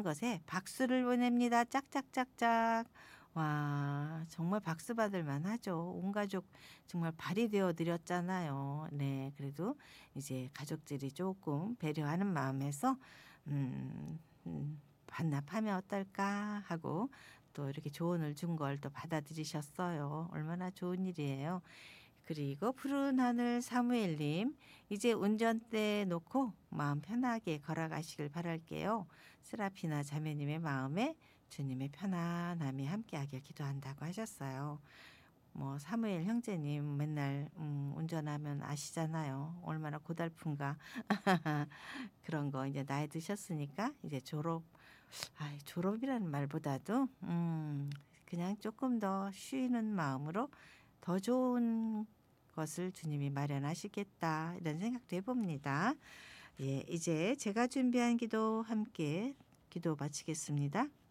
하는 것에 박수를 보냅니다. 짝짝짝짝. 와, 정말 박수 받을 만하죠. 온 가족 정말 발이 되어 드렸잖아요. 네, 그래도 이제 가족들이 조금 배려하는 마음에서 반납하면 어떨까 하고 또 이렇게 조언을 준 걸 또 받아들이셨어요. 얼마나 좋은 일이에요. 그리고 푸른 하늘 사무엘님, 이제 운전대 놓고 마음 편하게 걸어가시길 바랄게요. 스라피나 자매님의 마음에 주님의 편안함이 함께하길 기도한다고 하셨어요. 뭐 사무엘 형제님 맨날 운전하면 아시잖아요. 얼마나 고달픈가. 그런 거 이제 나이 드셨으니까 이제 졸업이라는 말보다도 그냥 조금 더 쉬는 마음으로 더 좋은 것을 주님이 마련하시겠다 이런 생각도 해봅니다. 예, 이제 제가 준비한 기도 함께 기도 마치겠습니다.